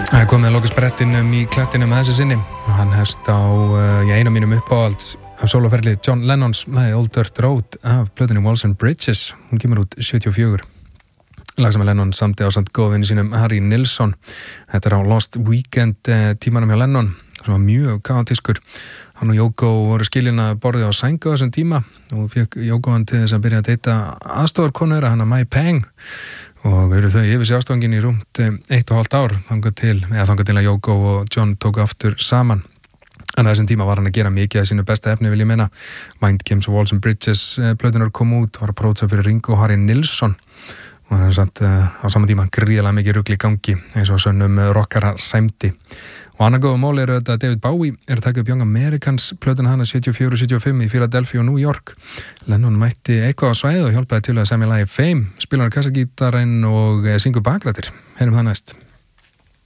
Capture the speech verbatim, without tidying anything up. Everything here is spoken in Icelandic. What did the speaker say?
Það er komið að loka sprettinum í klettinum að þessu sinni og hann hefst á uh, í einum mínum uppáhalds af soloferli John Lennons með Old Dirt Road af plötunni Walls and Bridges. Hún kemur út sjötíu og fjögur. Lag sem Lennon samti á samt góðvinni sínum Harry Nilsson. Þetta er á Lost Weekend uh, tímanum hjá Lennon sem var mjög kaotískur. Hann og Yoko voru skilin að borði á sængu á þessum tíma og fekk Yoko hann til þess að byrja að deyta aðstofarkonu þeirra, hann að Mai Peng. Og eru þau yfir sig ástofangin í rúmt eitt og hálft ár þangað til, eða þangað til að Yoko og John tóku aftur saman. En á þessum tíma var hann að gera mikið af sínu besta efni, vil ég meina. Mind Games og Walls and Bridges plötunar kom út, var að prótsa fyrir Ringo og Harry Nilsson. Og hann er samt uh, á saman tíma gríðalega mikið rugl í gangi, eins og sönnum uh, rockara sæmdi. Og annar góða mál eru þetta David Bowie er að taka upp Young Americans plötuna hana sjötíu og fjögur og sjötíu og fimm í Philadelphia og New York. Lennon mætti eitthvað á svæðið og hjálpaði til að semja lagið Fame, spilar hann kassagítarinn og uh, syngur bakrættir. Heyrum það næst.